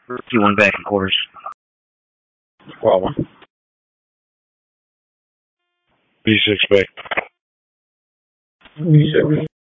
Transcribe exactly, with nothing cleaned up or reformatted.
T one back in quarters. Well, B six back. B six.